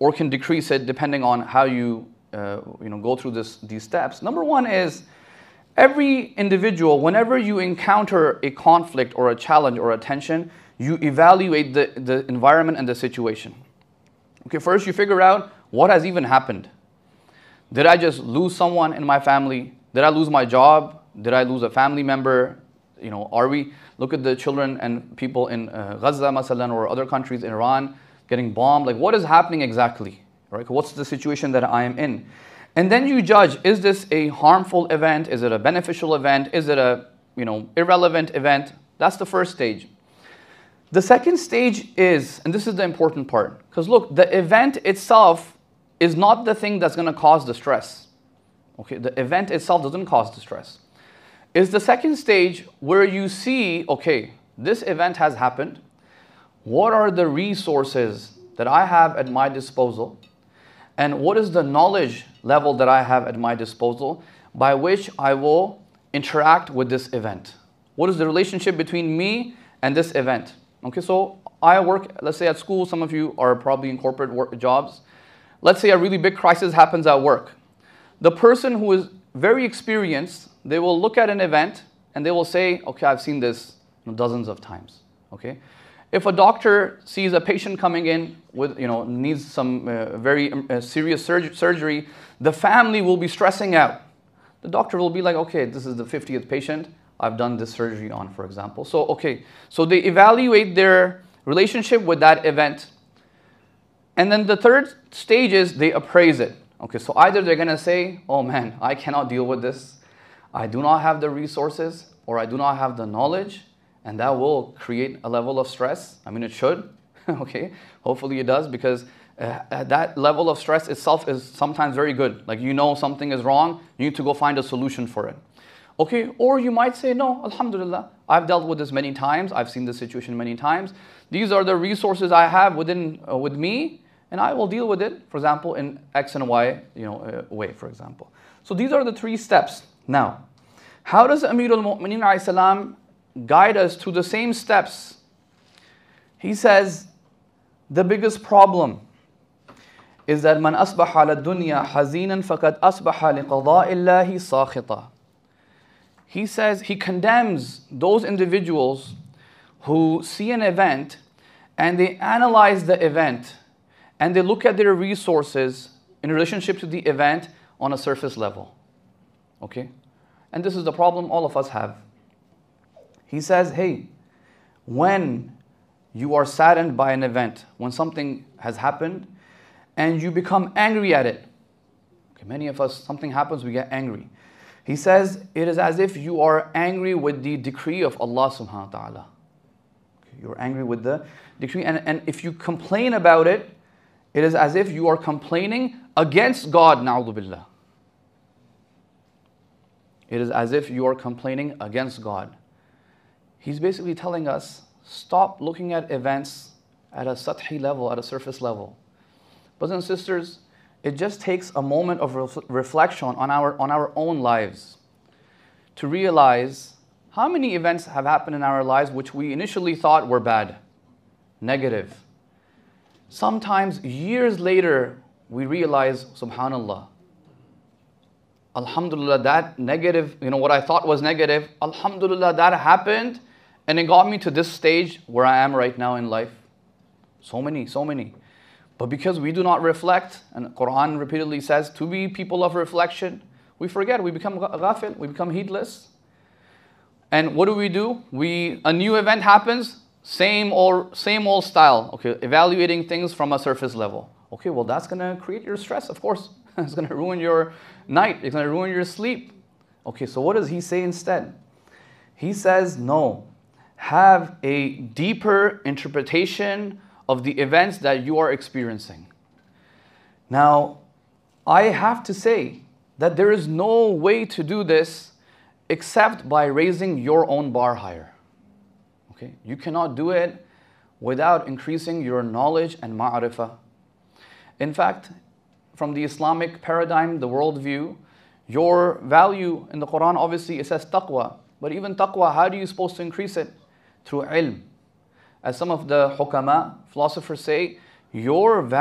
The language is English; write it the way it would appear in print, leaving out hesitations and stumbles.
or can decrease it depending on how you go through these steps. Number one is, every individual, whenever you encounter a conflict or a challenge or a tension, you evaluate the environment and the situation. Okay, first you figure out what has even happened. Did I just lose someone in my family? Did I lose my job? Did I lose a family member? Look at the children and people in Gaza, masalan, or other countries in Iran getting bombed. Like, what is happening exactly? Right? What's the situation that I am in? And then you judge, is this a harmful event? Is it a beneficial event? Is it a irrelevant event? That's the first stage. The second stage is, and this is the important part, because look, the event itself is not the thing that's going to cause the stress. Okay, the event itself doesn't cause the stress. It's the second stage where you see, okay, this event has happened. What are the resources that I have at my disposal? And what is the knowledge level that I have at my disposal by which I will interact with this event? What is the relationship between me and this event? Okay, so I work, let's say at school, some of you are probably in corporate jobs. Let's say a really big crisis happens at work. The person who is very experienced, they will look at an event and they will say, okay, I've seen this dozens of times. Okay, if a doctor sees a patient coming in with, needs some very serious surgery, the family will be stressing out. The doctor will be like, okay, this is the 50th patient I've done this surgery on, for example. So, okay, so they evaluate their relationship with that event. And then the third stage is they appraise it. Okay, so either they're going to say, oh man, I cannot deal with this. I do not have the resources, or I do not have the knowledge, and that will create a level of stress. I mean, it should, okay? Hopefully it does, because that level of stress itself is sometimes very good. Like, something is wrong, you need to go find a solution for it. Okay, or you might say, no, alhamdulillah, I've dealt with this many times, I've seen this situation many times. These are the resources I have with me, and I will deal with it, for example, in X and Y way, for example. So these are the three steps. Now, how does Amir al-Mu'mineen alayhi salam guide us to the same steps? He says, the biggest problem is that man asbaha ala dunya hazinan faqad asbaha liqada'illahi sakhita. He says, he condemns those individuals who see an event and they analyze the event and they look at their resources in relationship to the event on a surface level. Okay? And this is the problem all of us have. He says, hey, when you are saddened by an event, when something has happened and you become angry at it, okay, many of us, something happens, we get angry. He says, it is as if you are angry with the decree of Allah subhanahu wa ta'ala. You're angry with the decree, and if you complain about it, it is as if you are complaining against God, na'udhu billah. It is as if you are complaining against God. He's basically telling us, stop looking at events at a sathi level, at a surface level. Brothers and sisters, it just takes a moment of reflection on our own lives to realize how many events have happened in our lives which we initially thought were bad, negative. Sometimes years later, we realize, subhanallah, alhamdulillah, that negative, what I thought was negative, alhamdulillah, that happened, and it got me to this stage where I am right now in life. So many. But because we do not reflect, and the Quran repeatedly says to be people of reflection, we forget, we become ghafil, we become heedless. And what do? A new event happens, same old style, okay, evaluating things from a surface level. Okay, well, that's going to create your stress, of course. It's going to ruin your night, it's going to ruin your sleep. Okay, so what does he say instead? He says, no, have a deeper interpretation of the events that you are experiencing. Now, I have to say that there is no way to do this except by raising your own bar higher. Okay? You cannot do it without increasing your knowledge and ma'arifah. In fact, from the Islamic paradigm, the worldview, your value in the Quran, obviously it says taqwa. But even taqwa, how are you supposed to increase it? Through ilm. As some of the hukama, philosophers say, your value